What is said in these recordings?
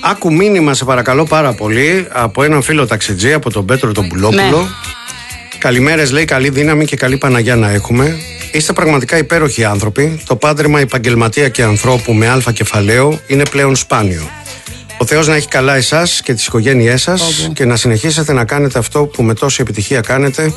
Άκου μήνυμα, σε παρακαλώ πάρα πολύ, από έναν φίλο ταξιτζή, από τον Πέτρο τον Πουλόπουλο. Ναι. Καλημέρες, λέει, καλή δύναμη και καλή Παναγιά να έχουμε. Είστε πραγματικά υπέροχοι άνθρωποι. Το πάντρεμα επαγγελματία και ανθρώπου με αλφα κεφαλαίο είναι πλέον σπάνιο. Ο Θεός να έχει καλά εσάς και τις οικογένειές σας και να συνεχίσετε να κάνετε αυτό που με τόση επιτυχία κάνετε.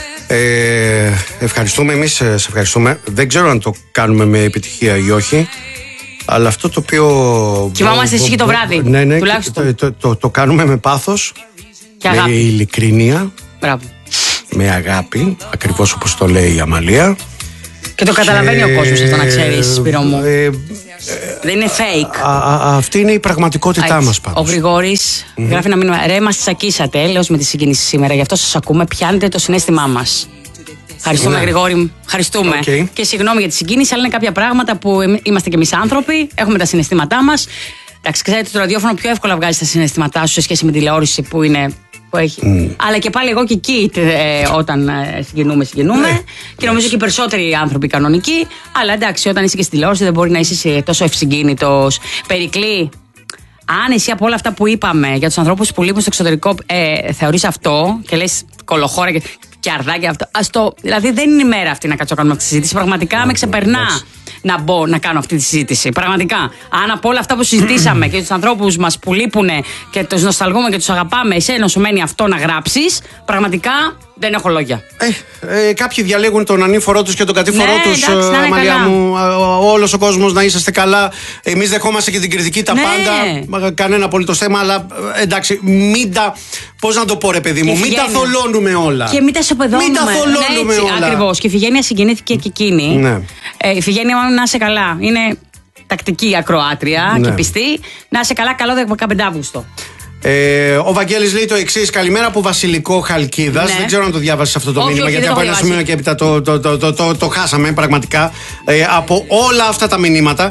Ευχαριστούμε, εμείς σε ευχαριστούμε. Δεν ξέρω αν το κάνουμε με επιτυχία ή όχι, αλλά αυτό το οποίο κοιμόμαστε εσύ και το βράδυ. Ναι, τουλάχιστον. το κάνουμε με πάθος και με ειλικρίνεια. Μπράβο. Με αγάπη, ακριβώς όπως το λέει η Αμαλία. Και το καταλαβαίνει ο κόσμος αυτό, να ξέρεις, Σπύρο μου. Δεν είναι fake. Αυτή είναι η πραγματικότητά μας πάντως. Ο Γρηγόρης γράφει ένα μήνυμα. Ρε, μας τσακίσατε, έλεος με τη συγκίνηση σήμερα. Γι' αυτό σας ακούμε, πιάνετε το συναίσθημά μας. Ευχαριστούμε, Γρηγόρη. Ευχαριστούμε. Και συγγνώμη για τη συγκίνηση, αλλά είναι κάποια πράγματα που είμαστε κι εμείς άνθρωποι, έχουμε τα συναισθήματά μας. Εντάξει, ξέρετε, το ραδιόφωνο πιο εύκολα βγάζει τα συναισθήματά σου σε σχέση με τηλεόραση που είναι. Που έχει. Αλλά και πάλι εγώ και εκεί όταν συγκινούμε. Και νομίζω και οι περισσότεροι άνθρωποι κανονικοί. Αλλά εντάξει, όταν είσαι και στη τηλεόραση δεν μπορεί να είσαι τόσο ευσυγκίνητος. Περικλή, αν εσύ από όλα αυτά που είπαμε για τους ανθρώπους που λείπουν στο εξωτερικό θεωρείς αυτό και λες κολοχώρα και αρδάκια αυτό. Δηλαδή δεν είναι η μέρα αυτή να κάτσω να κάνουμε αυτή τη συζήτηση. Πραγματικά με ξεπερνά να μπω να κάνω αυτή τη συζήτηση. Πραγματικά. Αν από όλα αυτά που συζητήσαμε και τους ανθρώπους μας που λείπουν και τους νοσταλγούμε και τους αγαπάμε, εσένα σου μένει αυτό να γράψεις, πραγματικά δεν έχω λόγια. Κάποιοι διαλέγουν τον ανήφορό τους και τον κατήφορό τους. Εντάξει, Αμαλία μου, όλος ο κόσμος να είσαστε καλά. Εμείς δεχόμαστε και την κριτική τα πάντα. Κανένα απολύτως θέμα, αλλά εντάξει, μην τα. Πώς να το πω, ρε παιδί μου, μην τα θολώνουμε όλα. Και μην τα σοπεδώνουμε. Μην τα θολώνουμε όλα. Ακριβώς. Και η Φιγένεια συγκινήθηκε και εκείνη. Ναι. Η Φιγένεια, να είσαι καλά. Είναι τακτική ακροάτρια και πιστή. Να είσαι καλά, καλό 15 Αύγουστο. Ο Βαγγέλης λέει το εξής. Καλημέρα από Βασιλικό Χαλκίδας. Δεν ξέρω αν το διάβασες αυτό το μήνυμα, γιατί από ένα σημείο και έπειτα το χάσαμε πραγματικά. Από όλα αυτά τα μηνύματα.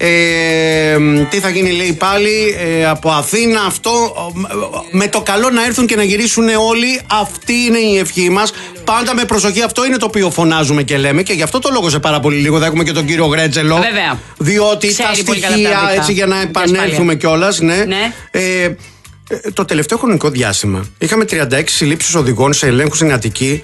Τι θα γίνει, λέει πάλι, από Αθήνα αυτό. Με το καλό να έρθουν και να γυρίσουν όλοι. Αυτή είναι η ευχή μας. Πάντα με προσοχή, αυτό είναι το οποίο φωνάζουμε και λέμε. Και γι' αυτό το λόγο σε πάρα πολύ λίγο θα έχουμε και τον κύριο Γρέτζελο. Βέβαια. Διότι τα στοιχεία, έτσι για να επανέλθουμε κιόλας, ναι. Το τελευταίο χρονικό διάστημα είχαμε 36 συλλήψεις οδηγών σε ελέγχους στην Αττική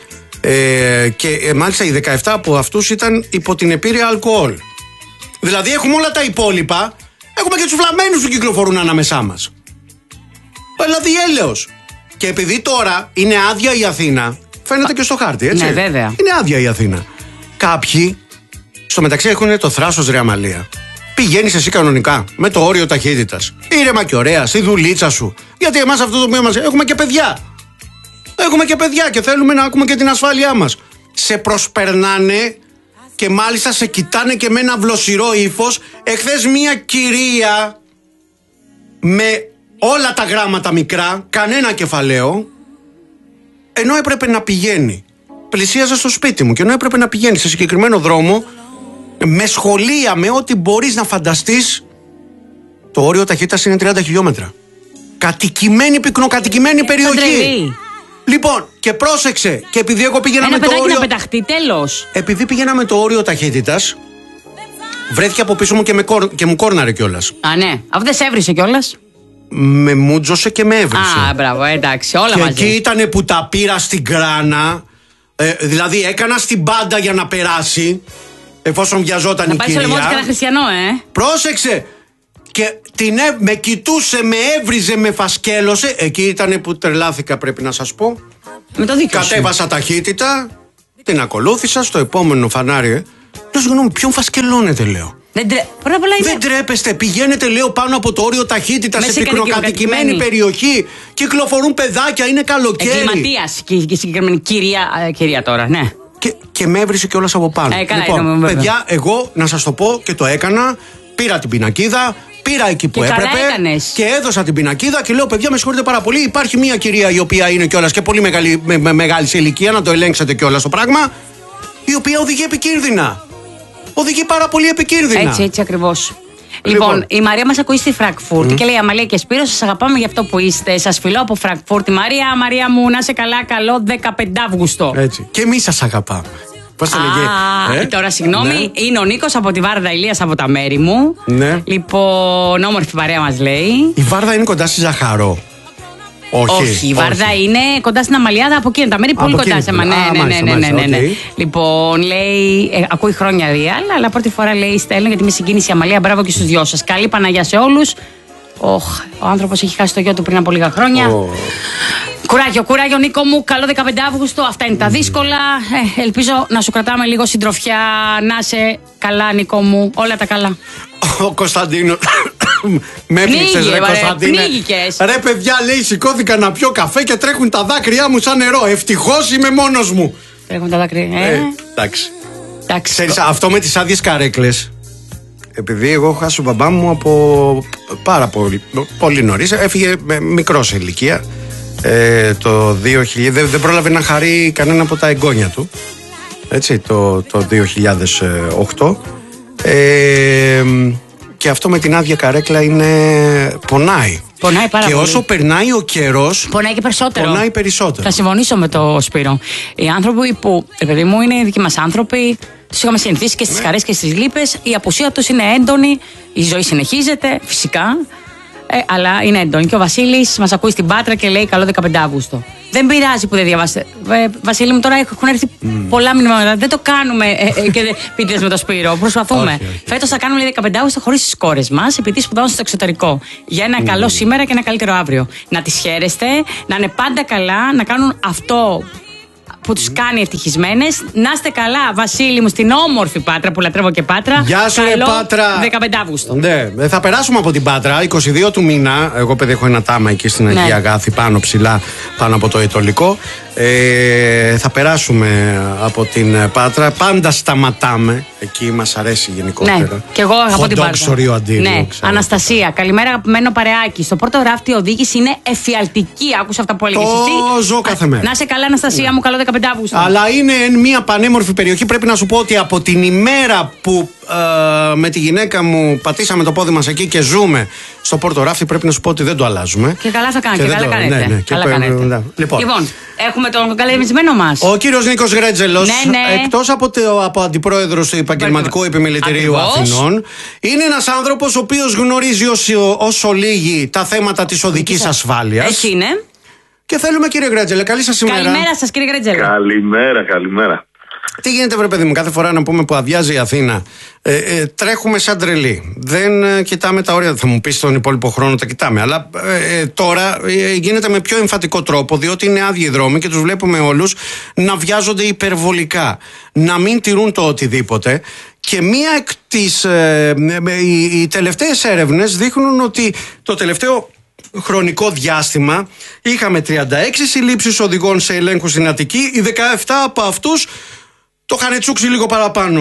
και μάλιστα οι 17 από αυτούς ήταν υπό την επίρρεια αλκοόλ. Δηλαδή έχουμε όλα τα υπόλοιπα, έχουμε και τους βλαμμένους που κυκλοφορούν ανάμεσά μας. Δηλαδή έλεος. Και επειδή τώρα είναι άδεια η Αθήνα, φαίνεται και στο χάρτη, έτσι. Ναι, βέβαια. Είναι άδεια η Αθήνα. Κάποιοι στο μεταξύ έχουν το θράσος, ρε Αμαλία. Πηγαίνεις εσύ κανονικά με το όριο ταχύτητας. Ήρεμα και ωραία, στη δουλίτσα σου. Γιατί εμάς αυτό το οποίο μας. Έχουμε και παιδιά. Έχουμε και παιδιά και θέλουμε να ακούμε και την ασφάλειά μας. Σε προσπερνάνε και μάλιστα σε κοιτάνε και με ένα βλοσιρό ύφος. Εχθές μία κυρία με όλα τα γράμματα μικρά, κανένα κεφαλαίο, ενώ έπρεπε να πηγαίνει. Πλησίαζα στο σπίτι μου και ενώ έπρεπε να πηγαίνει σε συγκεκριμένο δρόμο, με σχολεία, με ό,τι μπορείς να φανταστείς, το όριο ταχύτητας είναι 30 χιλιόμετρα. Κατοικημένη, πυκνοκατοικημένη περιοχή. Λοιπόν, και πρόσεξε, και επειδή εγώ πήγαινα με το όριο. Να πεταχτεί, τέλος. Επειδή πήγαινα με το όριο ταχύτητας, βρέθηκε από πίσω μου και μου κόρναρε κιόλας. Α, ναι. Αυτό δεν σε έβρισε κιόλας. Με μούτζωσε και με έβρισε. Α, μπράβο, εντάξει, όλα και μαζί. εκεί ήτανε που τα πήρα στην κράνα. Δηλαδή έκανα στην πάντα για να περάσει. Εφόσον βιαζόταν η κυρία. Να πάει στο λαιμό της και ένα χριστιανό, Πρόσεξε! Και με κοιτούσε, με έβριζε, με φασκέλωσε. Εκεί ήταν που τρελάθηκα, πρέπει να σας πω. Με το δίκιο σου. Κατέβασα ταχύτητα, την ακολούθησα στο επόμενο φανάρι. Λέω, συγγνώμη, ποιον φασκελώνετε, λέω. Δεν τρέπεστε, πηγαίνετε, λέω, πάνω από το όριο ταχύτητα σε πυκνοκατοικημένη περιοχή. Κυκλοφορούν παιδάκια, είναι καλοκαίρι. Εγκληματίας και η συγκεκριμένη κυρία τώρα, ναι. Και με έβρισε κιόλας από πάνω. Λοιπόν, παιδιά, εγώ να σας το πω και το έκανα. Πήρα την πινακίδα, πήρα εκεί που έπρεπε και έδωσα την πινακίδα και λέω: παιδιά, με συγχωρείτε πάρα πολύ. Υπάρχει μια κυρία η οποία είναι κιόλας και πολύ μεγάλη σε ηλικία, να το ελέγξετε κιόλας το πράγμα, η οποία οδηγεί επικίνδυνα. Οδηγεί πάρα πολύ επικίνδυνα. Έτσι ακριβώς. Λοιπόν, η Μαρία μας ακούει στη Φραγκφούρτη και λέει: Αμαλία και Σπύρο, σας αγαπάμε για αυτό που είστε. Σας φιλώ από Φραγκφούρτη. Μαρία μου, να είσαι καλά, καλό 15 Αύγουστο. Έτσι. Και εμείς σας αγαπάμε. Πώς το λέγε. Τώρα συγγνώμη, είναι ο Νίκος από τη Βάρδα, Ηλίας από τα μέρη μου. Ναι. Λοιπόν, όμορφη παρέα μας λέει. Η Βάρδα είναι κοντά στη Ζαχαρό. Όχι, η Βάρδα είναι κοντά στην Αμαλιάδα, από εκεί. Τα μέρη πολύ κοντά σε μένα. Ναι. Λοιπόν, λέει, ακούει χρόνια Real, αλλά πρώτη φορά λέει στέλνω γιατί με συγκίνησε η Αμαλία. Μπράβο και στους δυο σας. Καλή Παναγιά σε όλους. Ο άνθρωπος έχει χάσει το γιο του πριν από λίγα χρόνια. Κουράγιο Νίκο μου, καλό 15 Αύγουστο. Αυτά είναι τα δύσκολα. Ελπίζω να σου κρατάμε λίγο συντροφιά. Να είσαι καλά, Νίκο μου. Όλα τα καλά. Ο Κωνσταντίνος. Με έπνιξες ρε Κωνσταντίνε. Ρε παιδιά, λέει, σηκώθηκα να πιω καφέ και τρέχουν τα δάκρυά μου σαν νερό. Ευτυχώς είμαι μόνος μου. Τρέχουν τα δάκρυα. Εντάξει. Ξέρεις, αυτό με τις άδειες καρέκλες, επειδή εγώ έχω χάσει τον μπαμπά μου από πάρα πολύ νωρίς, έφυγε μικρό σε ηλικία. Το 2000 δεν πρόλαβε να χαρεί κανένα από τα εγγόνια του. Έτσι, το 2008. Και αυτό με την άδεια καρέκλα πονάει. Πονάει πάρα και πολύ. Όσο περνάει ο καιρός, πονάει και περισσότερο. Πονάει περισσότερο. Θα συμφωνήσω με το Σπύρο. Οι άνθρωποι που, παιδί μου, είναι οι δικοί μας άνθρωποι, τους είχαμε συνηθίσει και στις χαρές και στις λύπες. Η απουσία τους είναι έντονη. Η ζωή συνεχίζεται, φυσικά. Αλλά είναι έντονη. Και ο Βασίλης μας ακούει στην Πάτρα και λέει καλό 15 Αύγουστο. Δεν πειράζει που δεν διαβάσετε. Βασίλη μου, τώρα έχουν έρθει πολλά μηνύματα. Δεν το κάνουμε πίτες με το Σπύρο. Προσπαθούμε. Φέτος θα κάνουμε 15 Αύγουστο χωρίς τις κόρες μας, επειδή σπουδάζουν στο εξωτερικό. Για ένα καλό σήμερα και ένα καλύτερο αύριο. Να τις χαίρεστε, να είναι πάντα καλά, να κάνουν αυτό που τους κάνει ευτυχισμένες. Να είστε καλά, Βασίλη μου, στην όμορφη Πάτρα που λατρεύω και Πάτρα. Γεια σου, Πάτρα. 15 Αύγουστο. Ναι, θα περάσουμε από την Πάτρα 22 του μήνα. Εγώ, παιδί, έχω ένα τάμα εκεί στην Αγία Αγάθη, πάνω ψηλά, πάνω από το Αιτωλικό. Θα περάσουμε από την Πάτρα. Πάντα σταματάμε. Εκεί μας αρέσει γενικότερα. Ναι, και εγώ από την Πάτρα. Ναι, Αναστασία, καλημέρα, αγαπημένο παρεάκι. Στο πρώτο ράφτη η οδήγηση είναι εφιαλτική. Άκουσα αυτά που έλεγες εσύ. Το ζω κάθε μέρα. Να είσαι καλά, Αναστασία μου, καλό 15 Αύγουστο. Αλλά είναι μια πανέμορφη περιοχή. Πρέπει να σου πω ότι από την ημέρα που με τη γυναίκα μου πατήσαμε το πόδι μας εκεί και ζούμε στο Πόρτο Ράφτη, πρέπει να σου πω ότι δεν το αλλάζουμε. Και καλά θα κάνετε. Και καλά κάνετε. Ναι, καλά κάνετε. Λοιπόν, έχουμε τον καλεσμένο μας. Ο κύριος Νίκος Γρέτζελος, ναι. εκτός από αντιπρόεδρος του Επαγγελματικού Επιμελητηρίου Αθηνών, είναι ένας άνθρωπος ο οποίος γνωρίζει όσο λίγοι τα θέματα της οδικής ασφάλειας. Έτσι είναι. Και θέλουμε, κύριε Γρέτζελε, καλή σας ημέρα. Καλημέρα σας, κύριε Γρέτζελε. Καλημέρα. Τι γίνεται, βρε παιδί μου, κάθε φορά να πούμε που αδειάζει η Αθήνα, τρέχουμε σαν τρελοί. Δεν κοιτάμε τα όρια. Θα μου πεις τον υπόλοιπο χρόνο τα κοιτάμε. Αλλά τώρα γίνεται με πιο εμφατικό τρόπο, διότι είναι άδειοι οι δρόμοι και τους βλέπουμε όλους να βιάζονται υπερβολικά, να μην τηρούν το οτιδήποτε. Και μία εκ της. Οι τελευταίες έρευνες δείχνουν ότι το τελευταίο χρονικό διάστημα είχαμε 36 συλλήψεις οδηγών σε ελέγχους στην Αττική. Οι 17 από αυτούς το είχαν τσούξει λίγο παραπάνω,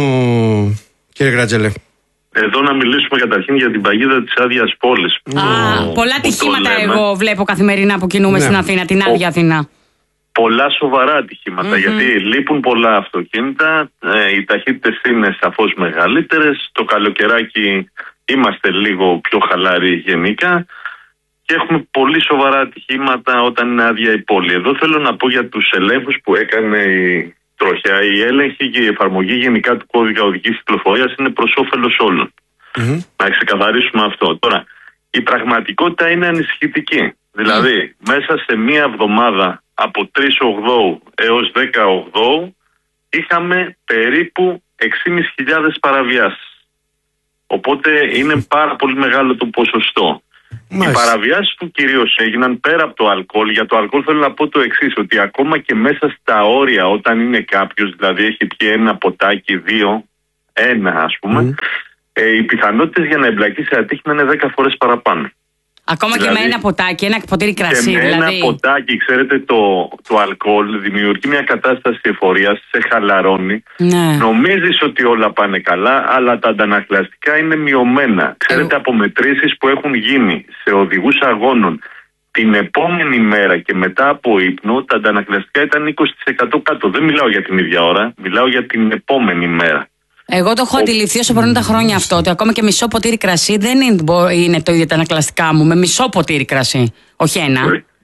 κύριε Γρατζέλε. Εδώ να μιλήσουμε καταρχήν για την παγίδα της άδειας πόλης. Πολλά ατυχήματα εγώ βλέπω καθημερινά που κινούμε στην Αθήνα, την άδεια Αθήνα. Πολλά σοβαρά ατυχήματα, γιατί λείπουν πολλά αυτοκίνητα, οι ταχύτητες είναι σαφώς μεγαλύτερες, το καλοκαιράκι είμαστε λίγο πιο χαλαροί γενικά και έχουμε πολύ σοβαρά ατυχήματα όταν είναι άδεια η πόλη. Εδώ θέλω να πω για τους ελέγχους που έκανε η τροχιά, η έλεγχη και η εφαρμογή γενικά του κώδικα οδικής κυκλοφορίας είναι προς όφελος όλων. Να ξεκαθαρίσουμε αυτό. Τώρα, η πραγματικότητα είναι ανησυχητική. Δηλαδή, μέσα σε μία εβδομάδα από 3 Οκτώου έως 10 Οκτώου είχαμε περίπου 6.500 παραβιάσεις. Οπότε είναι πάρα πολύ μεγάλο το ποσοστό. Οι παραβιάσεις που κυρίως έγιναν πέρα από το αλκοόλ, για το αλκοόλ θέλω να πω το εξής, ότι ακόμα και μέσα στα όρια όταν είναι κάποιος, δηλαδή έχει πιει ένα ποτάκι, 2, 1 ας πούμε, οι πιθανότητες για να εμπλακεί σε ατύχημα είναι 10 φορές παραπάνω. Ακόμα δηλαδή, και με ένα ποτάκι, ένα ποτήρι κρασί. Και με ένα ποτάκι, ξέρετε, το αλκοόλ δημιουργεί μια κατάσταση εφορίας, σε χαλαρώνει. Ναι. Νομίζεις ότι όλα πάνε καλά, αλλά τα αντανακλαστικά είναι μειωμένα. Ξέρετε, από μετρήσεις που έχουν γίνει σε οδηγούς αγώνων την επόμενη μέρα και μετά από ύπνο, τα αντανακλαστικά ήταν 20% κάτω. Δεν μιλάω για την ίδια ώρα, μιλάω για την επόμενη μέρα. Εγώ το έχω αντιληφθεί όσο περνούν τα χρόνια αυτό, ότι ακόμα και μισό ποτήρι κρασί δεν είναι το ίδιο τα ανακλαστικά μου με μισό ποτήρι κρασί. Όχι ένα.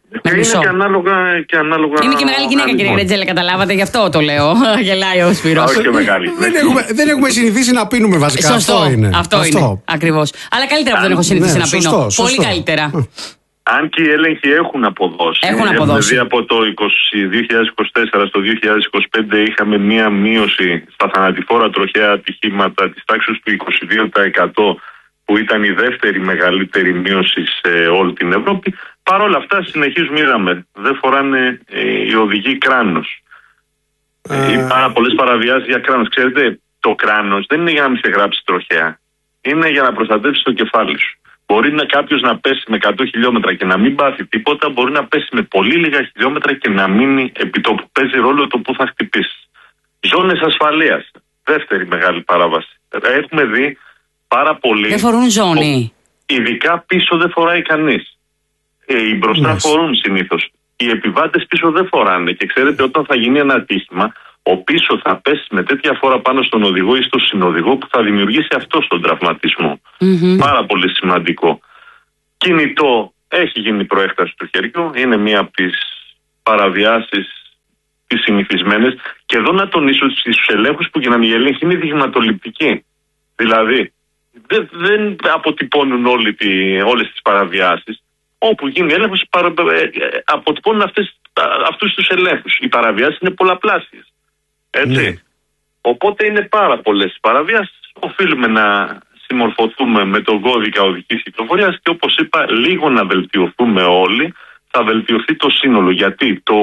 Είναι και ανάλογα. Είναι και μεγάλη γυναίκα, κύριε Ρετζέλε, καταλάβατε, γι' αυτό το λέω. Γελάει ο Σπύρος. Όχι και μεγάλη. Δεν έχουμε συνηθίσει να πίνουμε βασικά. Σωστό, αυτό είναι. Ακριβώς. Αλλά καλύτερα που δεν έχω συνηθίσει να πίνω. Πολύ καλύτερα. Αν και οι έλεγχοι έχουν αποδώσει. Δηλαδή από το 2024 στο 2025 είχαμε μία μείωση στα θανατηφόρα τροχαία ατυχήματα της τάξης του 22%, που ήταν η δεύτερη μεγαλύτερη μείωση σε όλη την Ευρώπη. Παρ' όλα αυτά συνεχίζουμε, είδαμε, δεν φοράνε οι οδηγοί κράνος. Ή πάρα πολλές παραβιάσεις για κράνος. Ξέρετε, το κράνος δεν είναι για να μην σε γράψει τροχαία. Είναι για να προστατεύσει το κεφάλι σου. Μπορεί κάποιος να πέσει με 100 χιλιόμετρα και να μην πάθει τίποτα, μπορεί να πέσει με πολύ λίγα χιλιόμετρα και να μείνει επί τόπου. Παίζει ρόλο το που θα χτυπήσει. Ζώνες ασφαλείας. Δεύτερη μεγάλη παράβαση. Έχουμε δει πάρα πολύ. Δεν φορούν ζώνη. Ειδικά πίσω δεν φοράει κανείς. Οι μπροστά φορούν συνήθως. Οι επιβάτες πίσω δεν φοράνε. Και ξέρετε, όταν θα γίνει ένα ατύχημα, ο πίσω θα πέσει με τέτοια φόρα πάνω στον οδηγό ή στον συνοδηγό που θα δημιουργήσει αυτό τον τραυματισμό. Πάρα πολύ σημαντικό. Κινητό, έχει γίνει προέκταση του χεριού. Είναι μία από τις παραβιάσεις τις συνηθισμένες. Και εδώ να τονίσω ότι στους ελέγχους που γίνανε, οι έλεγχοι είναι δειγματοληπτικοί. Δηλαδή, δεν αποτυπώνουν όλες τις παραβιάσεις. Όπου γίνει έλεγχος, αποτυπώνουν αυτούς τους ελέγχους. Οι παραβιάσεις είναι πολλαπλάσιες. Έτσι. Ναι. Οπότε είναι πάρα πολλές παραβιάσεις. Οφείλουμε να συμμορφωθούμε με τον κώδικα οδικής κυκλοφορίας και, όπως είπα, λίγο να βελτιωθούμε όλοι, θα βελτιωθεί το σύνολο. Γιατί το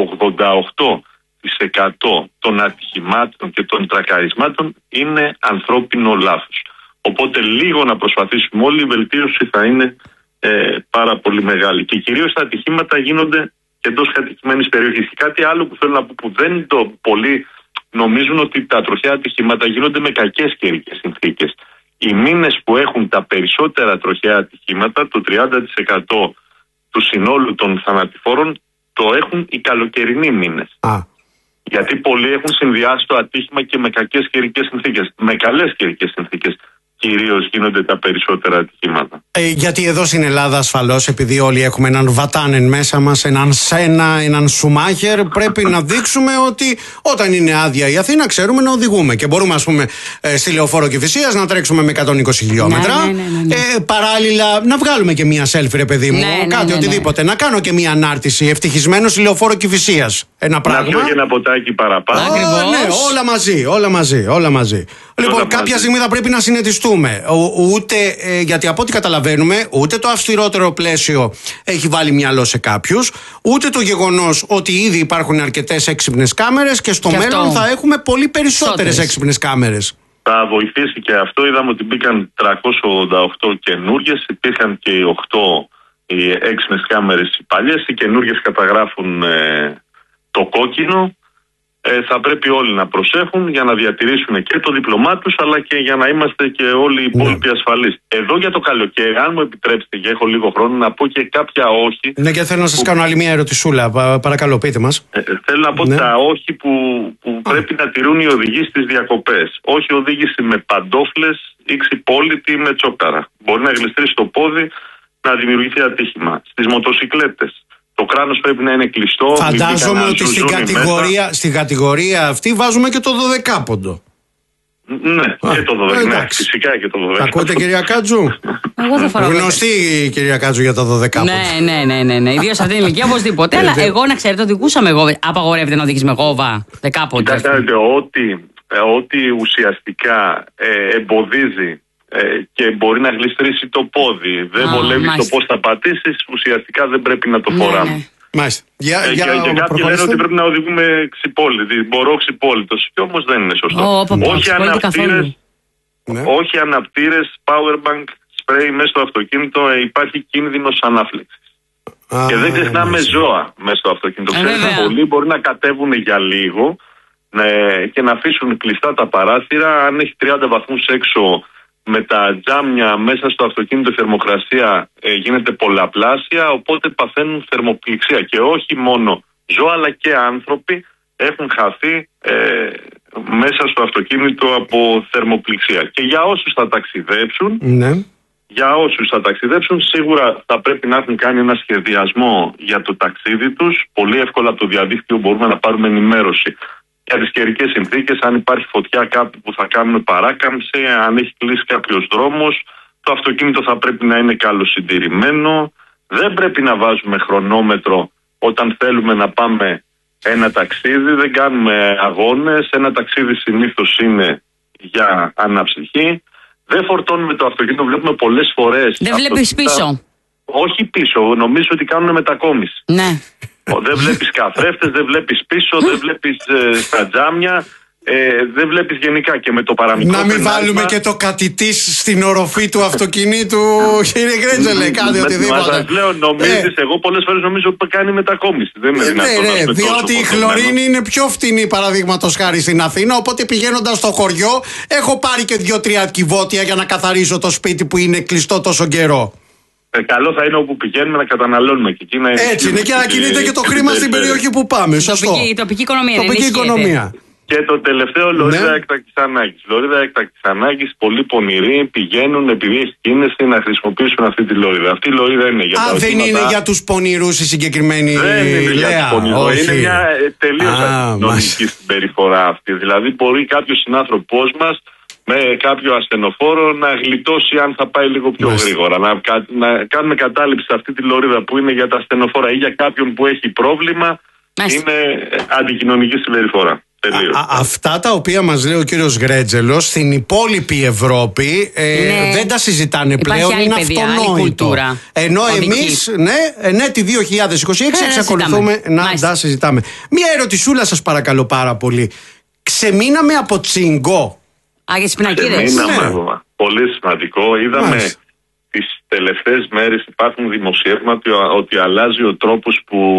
88% των ατυχημάτων και των τρακαρισμάτων είναι ανθρώπινο λάθος. Οπότε λίγο να προσπαθήσουμε όλοι, η βελτίωση θα είναι πάρα πολύ μεγάλη. Και κυρίως τα ατυχήματα γίνονται και εντός κατοικημένης περιοχής. Και κάτι άλλο που θέλω να πω, που δεν το πολύ νομίζουν, ότι τα τροχαία ατυχήματα γίνονται με κακές καιρικές συνθήκες. Οι μήνες που έχουν τα περισσότερα τροχαία ατυχήματα, το 30% του συνόλου των θανατηφόρων, το έχουν οι καλοκαιρινοί μήνες. Γιατί πολλοί έχουν συνδυάσει το ατύχημα και με κακές καιρικές συνθήκες. Με καλές καιρικές συνθήκες κυρίως γίνονται τα περισσότερα ατυχήματα. Γιατί εδώ στην Ελλάδα, ασφαλώς, επειδή όλοι έχουμε έναν Βατάνεν μέσα μας, έναν Σένα, έναν Σουμάχερ, πρέπει να δείξουμε ότι όταν είναι άδεια η Αθήνα, ξέρουμε να οδηγούμε. Και μπορούμε, ας πούμε, στη Λεωφόρο Κηφισίας να τρέξουμε με 120 χιλιόμετρα. Παράλληλα, να βγάλουμε και μία selfie, ρε παιδί μου, οτιδήποτε. Να κάνω και μία ανάρτηση. Ευτυχισμένος στη Λεωφόρο Κηφισίας. Ένα πράγμα. Να πιω και ένα ποτάκι παραπάνω. Ναι, όλα μαζί. Λοιπόν, κάποια στιγμή θα πρέπει να συνετιστούμε. Ούτε, γιατί από ό,τι καταλαβαίνουμε, ούτε το αυστηρότερο πλαίσιο έχει βάλει μυαλό σε κάποιους, ούτε το γεγονός ότι ήδη υπάρχουν αρκετές έξυπνες κάμερες και στο μέλλον θα έχουμε πολύ περισσότερες έξυπνες κάμερες. Θα βοηθήσει και αυτό. Είδαμε ότι μπήκαν 388 καινούργιες, υπήρχαν και 8 οι έξυπνες κάμερες οι παλιές. Οι καινούργιες καταγράφουν το κόκκινο. Θα πρέπει όλοι να προσέχουν για να διατηρήσουν και το διπλωμά τους, αλλά και για να είμαστε και όλοι οι υπόλοιποι ασφαλείς. Εδώ για το καλοκαίρι, αν μου επιτρέψετε, και έχω λίγο χρόνο, να πω και κάποια όχι. Ναι, και θέλω να σας κάνω άλλη μια ερωτησούλα. Παρακαλώ, πείτε μας. Θέλω να πω τα όχι που πρέπει να τηρούν οι οδηγοί στις διακοπές. Όχι οδήγηση με παντόφλες ή ξυπόλυτη με τσόκαρα. Μπορεί να γλιστρήσει το πόδι, να δημιουργηθεί ατύχημα. Στις μοτοσικλέτες, το κράνος πρέπει να είναι κλειστό. Φαντάζομαι ότι στην κατηγορία αυτή βάζουμε και το 12πόντο. Ναι, και το 12. Ναι, φυσικά και το 12. Ακούτε, κυρία Κάτζου? Εγώ δεν φοράω. Γνωστή η κυρία Κάτζου για το 12πόντο. Ναι. Ιδίως σε αυτήν την ηλικία οπωσδήποτε. Αλλά εγώ, να ξέρετε, οδηγούσαμε εγώ. Απαγορεύεται να οδηγείς με γόβα 10πόντο. Κοιτάξτε, ό,τι ουσιαστικά εμποδίζει και μπορεί να γλιστρήσει το πόδι, δεν βολεύει το πώς θα πατήσεις, ουσιαστικά δεν πρέπει να το φοράμε. Ναι. Μάλιστα. Και κάποιοι λένε ότι πρέπει να οδηγούμε ξυπόλυτοι, μπορώ ξυπόλυτος, και όμως δεν είναι σωστό. Όχι αναπτήρες, powerbank, spray μέσα στο αυτοκίνητο, υπάρχει κίνδυνος ανάφλεξης. Και δεν ξεχνάμε ζώα μέσα στο αυτοκίνητο. Ξέρετε, πολλοί μπορεί να κατέβουν για λίγο και να αφήσουν κλειστά τα παράθυρα. Αν έχει 30 βαθμούς έξω, με τα τζάμια μέσα στο αυτοκίνητο, η θερμοκρασία γίνεται πολλαπλάσια, οπότε παθαίνουν θερμοπληξία. Και όχι μόνο ζώα, αλλά και άνθρωποι έχουν χαθεί μέσα στο αυτοκίνητο από θερμοπληξία. Και για όσους θα ταξιδέψουν, Για όσους θα ταξιδέψουν, σίγουρα θα πρέπει να έχουν κάνει ένα σχεδιασμό για το ταξίδι τους. Πολύ εύκολα από το διαδίκτυο μπορούμε να πάρουμε ενημέρωση για τις καιρικές συνθήκες, αν υπάρχει φωτιά κάπου που θα κάνουμε παράκαμψη, αν έχει κλείσει κάποιος δρόμος. Το αυτοκίνητο θα πρέπει να είναι καλοσυντηρημένο. Δεν πρέπει να βάζουμε χρονόμετρο όταν θέλουμε να πάμε ένα ταξίδι. Δεν κάνουμε αγώνες. Ένα ταξίδι συνήθως είναι για αναψυχή. Δεν φορτώνουμε το αυτοκίνητο. Βλέπουμε πολλές φορές. Δεν βλέπεις πίσω. Όχι πίσω. Νομίζω ότι κάνουν μετακόμιση. Ναι. Δεν βλέπεις καθρέφτες, δεν βλέπεις πίσω, δεν βλέπεις στα τζάμια. Δεν βλέπεις γενικά και με το παραμικρό. Να μην βάλουμε και το κατητής στην οροφή του αυτοκινήτου, κύριε Γκρέτζελε, κάντε οτιδήποτε. Μα σας λέω, νομίζεις, εγώ πολλές φορές νομίζω ότι κάνει μετακόμιση. Δεν είναι δυνατόν. Διότι η χλωρίνη είναι πιο φτηνή, παραδείγματος χάρη στην Αθήνα. Οπότε πηγαίνοντας στο χωριό, έχω πάρει και 2-3 κυβότια για να καθαρίσω το σπίτι που είναι κλειστό τόσο καιρό. Καλό θα είναι όπου πηγαίνουμε να καταναλώνουμε και εκεί να είναι. Έτσι είναι, και να κινείται και το χρήμα στην περιοχή που πάμε. Σωστό. Η τοπική οικονομία. Τοπική οικονομία. Και το τελευταίο, λωρίδα έκτακτης ανάγκης. Λωρίδα έκτακτης ανάγκης, πολύ πονηροί πηγαίνουν επειδή έχει κίνηση να χρησιμοποιήσουν αυτή τη λωρίδα. Αυτή η λωρίδα είναι για τα δεν οχήματα. Είναι για τους πονηρούς η συγκεκριμένη. Δεν είναι για τους πονηρούς. Είναι μια τελείως αντικειμενική συμπεριφορά αυτή. Δηλαδή, μπορεί κάποιος συνάνθρωπός μας με κάποιο ασθενοφόρο να γλιτώσει αν θα πάει λίγο πιο γρήγορα. Να κάνουμε κατάληψη σε αυτή τη λωρίδα που είναι για τα ασθενοφόρα ή για κάποιον που έχει πρόβλημα. Είναι αντικοινωνική συμπεριφορά. Αυτά τα οποία μας λέει ο κύριος Γκρέτζελος στην υπόλοιπη Ευρώπη δεν τα συζητάνε πλέον, είναι αυτονόητο. Ενώ εμείς, τη 2026 εξακολουθούμε να τα συζητάμε. Μία ερωτησούλα σας παρακαλώ πάρα πολύ. Ξεμείναμε από τσιγκό. Για τις πινακίδες. Πολύ σημαντικό. Είδαμε τις τελευταίες μέρες υπάρχουν δημοσιεύματα ότι αλλάζει ο τρόπος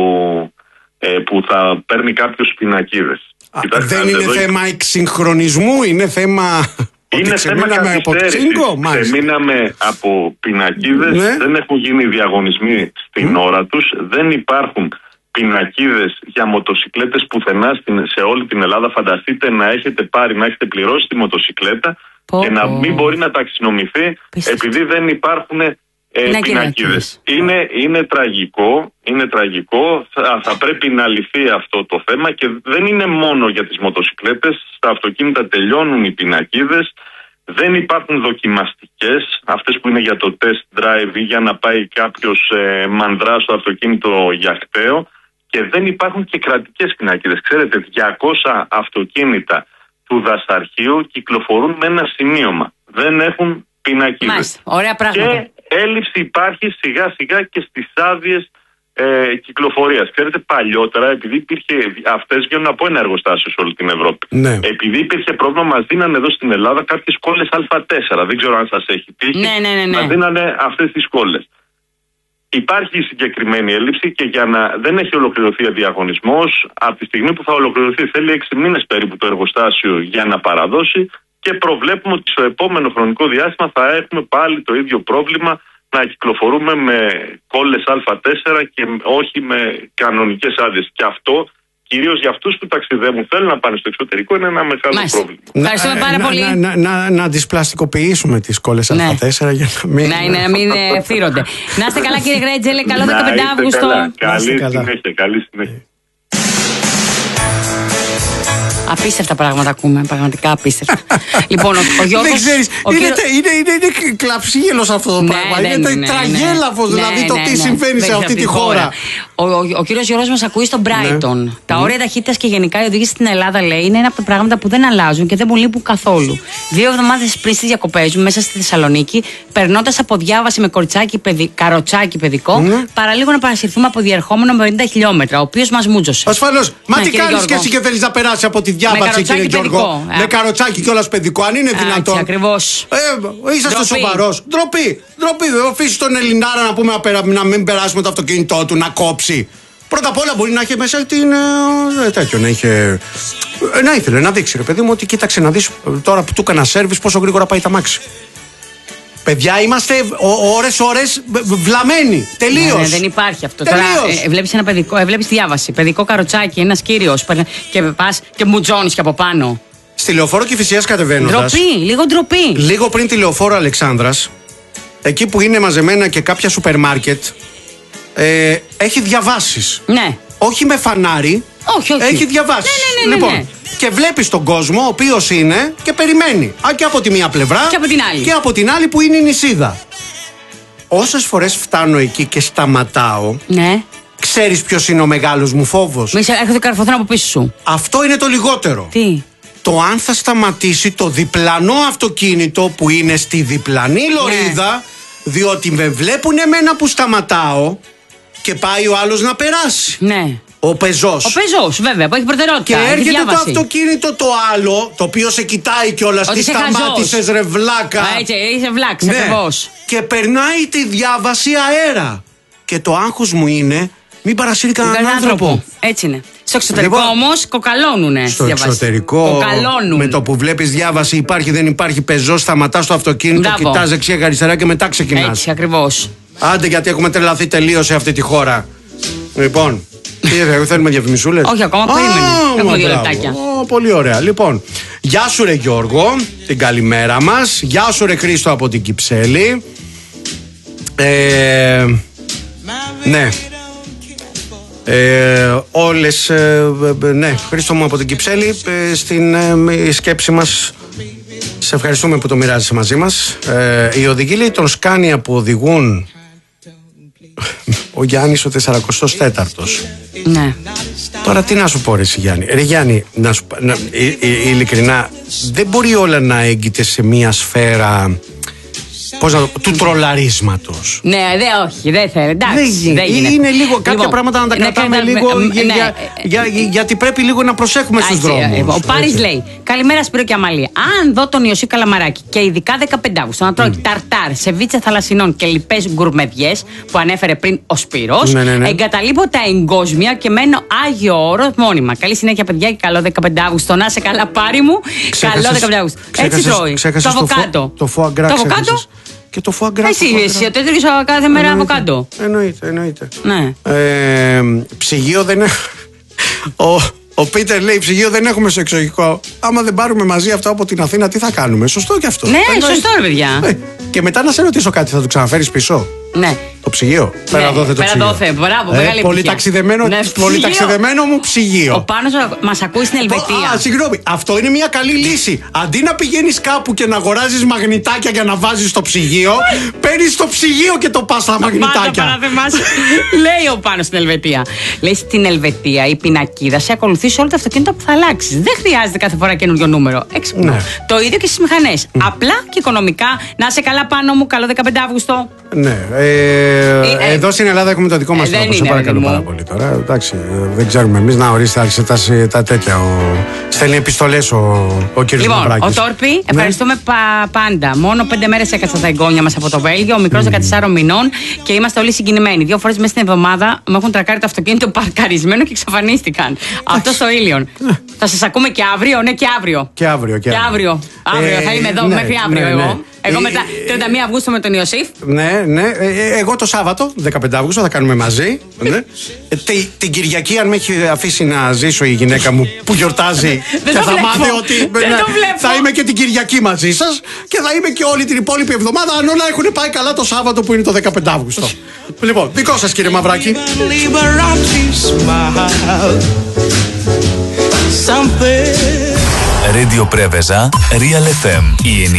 που θα παίρνει κάποιος πινακίδες. Δεν είναι θέμα εξυγχρονισμού, είναι θέμα. Είναι θέμα καθυστέρησης. Ξεμείναμε από πινακίδες, δεν έχουν γίνει διαγωνισμοί στην ώρα τους, δεν υπάρχουν πινακίδες για μοτοσικλέτες πουθενά σε όλη την Ελλάδα. Φανταστείτε να έχετε πάρει, να έχετε πληρώσει τη μοτοσικλέτα και να μην μπορεί να ταξινομηθεί επειδή δεν υπάρχουν πινακίδες. Είναι τραγικό. Θα πρέπει να λυθεί αυτό το θέμα και δεν είναι μόνο για τις μοτοσικλέτες. Στα αυτοκίνητα τελειώνουν οι πινακίδες. Δεν υπάρχουν δοκιμαστικές, αυτές που είναι για το test drive ή για να πάει κάποιος μανδρά στο αυτοκίνητο για χταίο. Και δεν υπάρχουν και κρατικές πινακίδες. Ξέρετε, 200 αυτοκίνητα του δασαρχείου κυκλοφορούν με ένα σημείωμα. Δεν έχουν πινακίδες. Ωραία πράγματα. Και έλλειψη υπάρχει σιγά σιγά και στις άδειες κυκλοφορίας. Ξέρετε, παλιότερα, επειδή αυτές βγαίνουν από ένα εργοστάσιο σε όλη την Ευρώπη. Ναι. Επειδή υπήρχε πρόβλημα, μας δίνανε εδώ στην Ελλάδα κάποιες κόλλες Α4. Δεν ξέρω αν σας έχει τύχει. Ναι. Μας δίνανε αυτές τις κόλλες. Υπάρχει συγκεκριμένη έλλειψη και δεν έχει ολοκληρωθεί ο διαγωνισμός. Από τη στιγμή που θα ολοκληρωθεί, θέλει 6 μήνες περίπου το εργοστάσιο για να παραδώσει και προβλέπουμε ότι στο επόμενο χρονικό διάστημα θα έχουμε πάλι το ίδιο πρόβλημα, να κυκλοφορούμε με κόλλες Α4 και όχι με κανονικές άδειες. Και αυτό, κυρίως για αυτούς που ταξιδεύουν, θέλουν να πάνε στο εξωτερικό, είναι ένα μεγάλο πρόβλημα. Ευχαριστούμε πάρα πολύ. Να τις πλαστικοποιήσουμε τις κόλλες Α4 για να μην. Να μην φύρονται. Να είστε καλά, κύριε Γκρέτζελε. Καλό 15 Αύγουστο. Καλή συνέχεια. Απίστευτα πράγματα ακούμε, πραγματικά απίστευτα. Λοιπόν, ο Γιώργος. Δεν ξέρεις, είναι κλαψίγελος αυτό το πράγμα. Είναι τραγέλαφος δηλαδή το τι συμβαίνει σε αυτή τη χώρα. Ο κύριος Γιώργος μας ακούει στο Brighton. Τα όρια ταχύτητας και γενικά η οδήγηση στην Ελλάδα, λέει, είναι ένα από τα πράγματα που δεν αλλάζουν και δεν μου λείπουν καθόλου. 2 εβδομάδες πριν στις διακοπές μου μέσα στη Θεσσαλονίκη, περνώντας από διάβαση με καροτσάκι παιδικό, παραλίγο να παρασυρθούμε από διερχόμενο με 50 χιλιόμετρα, ο οποίος μας μούτζωσε. Ασφαλώς. Μα τι κάνεις και εσύ και θέλεις να περάσει από τη διάβαση, κύριε Γιώργο? Με καροτσάκι κιόλας παιδικό, αν είναι δυνατόν. Ακριβώς. Είσαστε σοβαρός. Ντροπή. Αφήσει τον Ελληνάρα να πούμε να μην περάσουμε το αυτοκίνητό του, να κόψει. Πρώτα απ' όλα μπορεί να έχει μέσα την. Τέτοιο να είχε. Να ήθελε να δείξει, ρε παιδί μου, ότι κοίταξε να δεις τώρα που του έκανα σέρβις πόσο γρήγορα πάει τα μάξι. Παιδιά, είμαστε ώρες βλαμμένοι. Τελείως. Ναι, δεν υπάρχει αυτό. Τώρα βλέπεις ένα παιδικό, βλέπεις διάβαση. Παιδικό καροτσάκι, ένας κύριος και πας και μουτζώνεις και από πάνω. Στη Λεωφόρο Κηφισίας κατεβαίνοντας. Λίγο ντροπή. Λίγο πριν τη Λεωφόρο Αλεξάνδρας. εκεί που είναι μαζεμένα και κάποια σούπερ μάρκετ, έχει διαβάσεις. Ναι. Όχι με φανάρι. Όχι. Έχει διαβάσεις. Ναι. Λοιπόν, και βλέπεις τον κόσμο ο οποίος είναι και περιμένει. Και από τη μία πλευρά και από την άλλη. Και από την άλλη που είναι η νησίδα. Όσες φορές φτάνω εκεί και σταματάω, ναι. Ξέρεις ποιος είναι ο μεγάλος μου φόβος? Έρχονται καρφωθούν από πίσω σου. Αυτό είναι το λιγότερο. Τι? Το αν θα σταματήσει το διπλανό αυτοκίνητο που είναι στη διπλανή λωρίδα, διότι με βλέπουν εμένα που σταματάω και πάει ο άλλος να περάσει. Ναι. Ο πεζός. Ο πεζός, βέβαια, που έχει προτεραιότητα. Και έρχεται το αυτοκίνητο το άλλο, το οποίο σε κοιτάει κιόλας. Τι σταμάτησες, ρε βλάκα. Έτσι, είσαι βλάκα, ακριβώς. Και περνάει τη διάβαση αέρα. Και το άγχος μου είναι μην παρασύρει κανέναν άνθρωπο. Έτσι είναι. Στο εξωτερικό όμως κοκαλώνουνε. Στο εξωτερικό, με το που βλέπεις διάβαση υπάρχει, δεν υπάρχει, πεζός, σταματάς το αυτοκίνητο, κοιτάς δεξιά και αριστερά και μετά ξεκινάς. Έτσι ακριβώς. Άντε, γιατί έχουμε τρελαθεί τελείως σε αυτή τη χώρα. Λοιπόν, θέλουμε διαφημισούλες? Όχι ακόμα, περίμενε. Έχουμε 2 λεπτάκια. Πολύ ωραία. Λοιπόν, γεια σου ρε Γιώργο, την καλημέρα μας. Γεια σου ρε Χρήστο από την Κυψέλη. Ναι. Όλες, ναι, Χρήστο μου από την Κυψέλη, στην σκέψη μας σε ευχαριστούμε που το μοιράζεσαι μαζί μας. Οι οδηγοί, λέει, των Σκάνια που οδηγούν ο Γιάννης ο 44ος. Ναι. Τώρα τι να σου πω ρε Γιάννη? Ρε Γιάννη, ειλικρινά, δεν μπορεί όλα να έγκυται σε μία σφαίρα του τρολαρίσματος. Ναι, όχι, δεν θέλω. Εντάξει, δεν γίνεται. Είναι λίγο κάποια πράγματα να τα κρατάμε λίγο. Γιατί πρέπει λίγο να προσέχουμε στους δρόμους. Ο Πάρης λέει: καλημέρα Σπύρο και Αμαλία. Αν δω τον Ιωσή Καλαμαράκη και ειδικά 15 Αύγουστο να τρώει ταρτάρ, σεβίτσα θαλασσινών και λοιπές γκουρμεδιές που ανέφερε πριν ο Σπύρος, εγκαταλείπω τα εγκόσμια και μένω Άγιο Όρος μόνιμα. Καλή συνέχεια, παιδιά, και καλό 15 Αύγουστο. Να σε καλά, Πάρη μου. Καλό 15 Αύγουστο. Έτσι τρώει. Το αβοκάντο. Το αβοκάντο. Και το φουαγκρά. Εσύ έτρωγες κάθε μέρα αβοκάντο. Εννοείται. Ναι. Ψυγείο δεν έχω. Ο Πίτερ λέει: ψυγείο δεν έχουμε στο εξωτερικό. Άμα δεν πάρουμε μαζί αυτό από την Αθήνα, τι θα κάνουμε? Σωστό και αυτό. Ναι, σωστό, ρε παιδιά. Και μετά να σε ρωτήσω κάτι, θα το ξαναφέρεις πίσω? Ναι. Το ψυγείο. Πέρα δόθε το ψυγείο. Μπράβο, μεγάλη πολύ ταξιδεμένο μου ψυγείο. Ο Πάνος μας ακούει στην Ελβετία. Συγγνώμη, αυτό είναι μια καλή λύση. Αντί να πηγαίνεις κάπου και να αγοράζεις μαγνητάκια για να βάζεις στο ψυγείο, παίρνεις το ψυγείο και το πας στα μαγνητάκια. Λέει ο Πάνος στην Ελβετία. Λέει στην Ελβετία η πινακίδα σε ακολουθεί σε όλο το αυτοκίνητο που θα αλλάξεις. Δεν χρειάζεται κάθε φορά καινούριο νούμερο. Έξυπνο. Ναι. Το ίδιο και στις μηχανές. Απλά και οικονομικά. Να σε καλά, Πάνο μου, καλό 15 Αύγουστο. Ναι. Εδώ στην Ελλάδα έχουμε το δικό μας τρόπο. Σε παρακαλώ πάρα πολύ τώρα. Εντάξει, δεν ξέρουμε εμείς να ορίστε να εξετάσει τα τέτοια. Στέλνει επιστολές ο κύριος Μαυράκης. Λοιπόν, ο Τόρπι, ευχαριστούμε πάντα. Μόνο 5 μέρες έκατσα τα εγγόνια μας από το Βέλγιο. Ο μικρός 14 μηνών και είμαστε όλοι συγκινημένοι. 2 φορές μέσα στην εβδομάδα μου έχουν τρακάρει το αυτοκίνητο παρκαρισμένο και εξαφανίστηκαν. Αυτό στο Ήλιον. Θα σας ακούμε και αύριο, ναι, και αύριο. Και αύριο. Αύριο θα είμαι εδώ μέχρι αύριο εγώ. Εγώ μετά 31 Αυγούστου με τον Ιωσήφ. Ναι. Εγώ το Σάββατο, 15 Αυγούστου, θα κάνουμε μαζί. Ναι. Την Κυριακή, αν με έχει αφήσει να ζήσω η γυναίκα μου που γιορτάζει και θα μάθει ότι θα είμαι και την Κυριακή μαζί σας και θα είμαι και όλη την υπόλοιπη εβδομάδα, αν όλα έχουν πάει καλά το Σάββατο που είναι το 15 Αύγουστο. Λοιπόν, δικό σας κύριε Μαυράκη. Radio Preveza, Real FM.